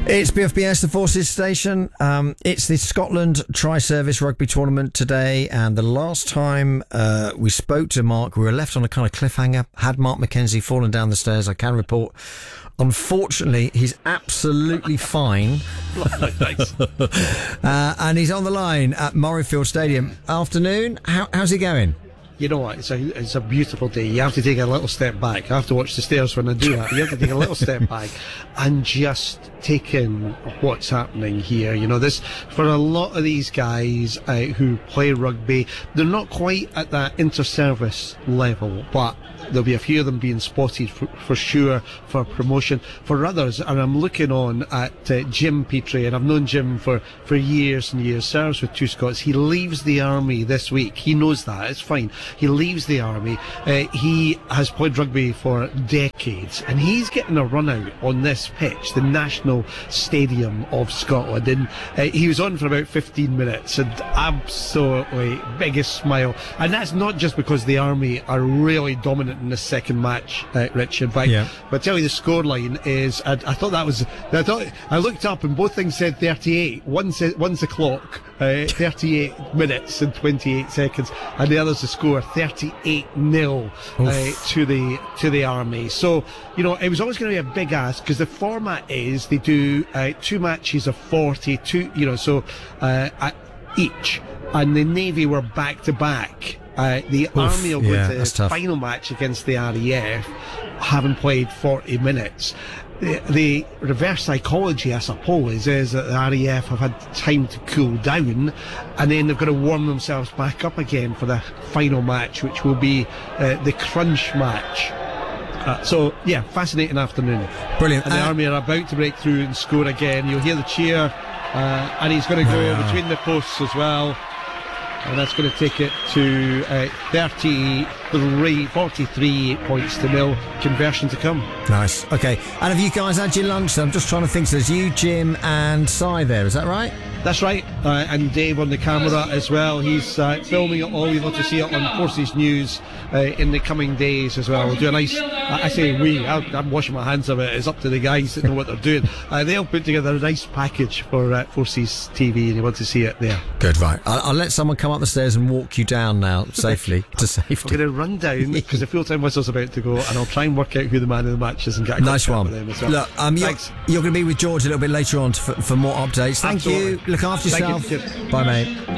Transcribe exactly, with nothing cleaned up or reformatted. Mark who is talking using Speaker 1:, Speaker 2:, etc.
Speaker 1: It's B F B S, the Forces Station. Um, it's the Scotland Tri-Service Rugby Tournament today, and the last time uh, we spoke to Mark, we were left on a kind of cliffhanger. Had Mark McKenzie fallen down the stairs? I can report. Unfortunately, he's absolutely fine. uh, and he's on the line at Murrayfield Stadium. Afternoon. How, how's he going?
Speaker 2: You know what, it's a, it's a beautiful day. You have to take a little step back. I have to watch the stairs when I do that. You have to take a little step back and just take in what's happening here. You know, this, for a lot of these guys uh, who play rugby, they're not quite at that inter-service level, but there'll be a few of them being spotted for, for sure for promotion. For others, and I'm looking on at uh, Jim Petrie, and I've known Jim for, for years and years, serves with two Scots. He leaves the army this week. He knows that. It's fine. He leaves the army. Uh, he has played rugby for decades, and he's getting a run out on this pitch, the National Stadium of Scotland. And uh, he was on for about fifteen minutes, and absolutely biggest smile. And that's not just because the army are really dominant in the second match, uh, Rich. In fact, yeah. But I tell you, the scoreline is, I, I thought that was, I thought, I looked up and both things said thirty-eight. One said, one's the clock, uh, thirty-eight minutes and twenty-eight seconds, and the other's the score, thirty-eight nil uh, to the to the army. So, you know, it was always going to be a big ask, because the format is they do uh, two matches of forty-two, you know, so uh, each, and the Navy were back to back. Uh, the Oof, Army will go yeah, to the tough. final match against the R A F, having played forty minutes. The, the reverse psychology, I suppose, is that the R A F have had time to cool down, and then they've got to warm themselves back up again for the final match, which will be uh, the crunch match. Uh, so, yeah, fascinating afternoon.
Speaker 1: Brilliant.
Speaker 2: And the
Speaker 1: uh,
Speaker 2: Army are about to break through and score again. You'll hear the cheer, uh, and he's going to go
Speaker 1: yeah.
Speaker 2: between the posts as well. And that's going to take it to uh, thirty-three, forty-three points to nil. Conversion to come.
Speaker 1: Nice. Okay. And have you guys had your lunch? I'm just trying to think. So there's you, Jim, and Si there. Is that right?
Speaker 2: That's right. Uh, and Dave on the camera as well. He's uh, filming it all. You'll have to see it on Forces News uh, in the coming days as well. We'll do a nice, uh, I say we, I'm, I'm washing my hands of it. It's up to the guys that know what they're doing. Uh, they'll put together a nice package for uh, Forces T V, and you want to see it there.
Speaker 1: Good, right. I'll, I'll let someone come up the stairs and walk you down now safely to safety.
Speaker 2: I'm going to run down because the full-time whistle's about to go, and I'll try and work out who the man of the match is and get a
Speaker 1: nice one.
Speaker 2: With them as well.
Speaker 1: Look, um, you're, you're going to be with George a little bit later on to, for, for more updates. Thank
Speaker 2: Absolutely.
Speaker 1: you. Look after yourself.
Speaker 2: Thank you.
Speaker 1: Bye, mate.